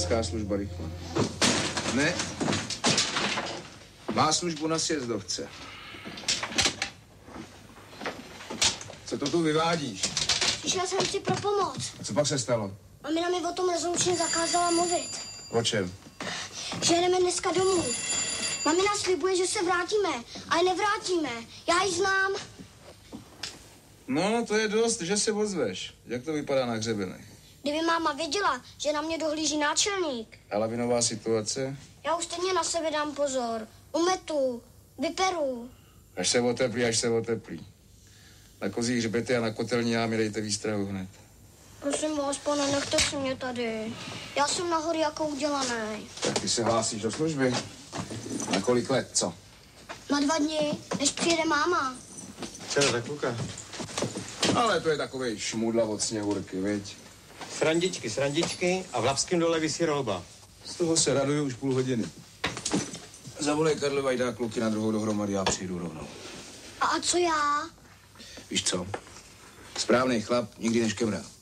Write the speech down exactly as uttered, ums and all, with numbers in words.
Vojenská služba rychle. Ne. Má službu na sjezdovce. Co to tu vyvádíš? Přišel jsem si pro pomoc. A co pak se stalo? Mamina mi o tom rezolučně zakázala mluvit. O čem? Že jedeme dneska domů. Mamina slibuje, že se vrátíme, ale nevrátíme. Já ji znám. No, to je dost, že se ozveš. Jak to vypadá na hřebenech? Kdyby máma věděla, že na mě dohlíží náčelník. A lavinová situace? Já už stejně na sebe dám pozor. Umetu, vyperu. Až se oteplí, až se oteplí. Na kozí hřbety a na kotelní jámy dejte výstrahu hned. Prosím vás, pane, nechte si mě tady. Já jsem nahoře jako udělaný. Tak ty se hlásíš do služby? Na kolik let, co? Na dva dny, než přijede máma. Čera, tak kluka. Ale to je takovej šmudla od sněhurky, viď? Srandičky, srandičky a v Lapském dole visí rolba. Z toho se raduju už půl hodiny. Zavolej Karlova, jde kluky na druhou dohromady, já přijdu rovnou. A, a co já? Víš co? Správný chlap nikdy neškemrá.